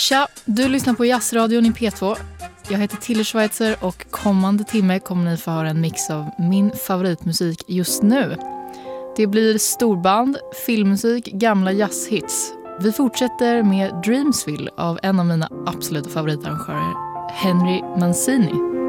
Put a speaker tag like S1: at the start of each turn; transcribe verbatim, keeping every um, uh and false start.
S1: Tja, du lyssnar på Jazzradion i P två. Jag heter Tilly Schweitzer och kommande timme kommer ni få höra en mix av min favoritmusik just nu. Det blir storband, filmmusik, gamla jazzhits. Vi fortsätter med Dreamsville av en av mina absoluta favoritarrangörer, Henry Mancini.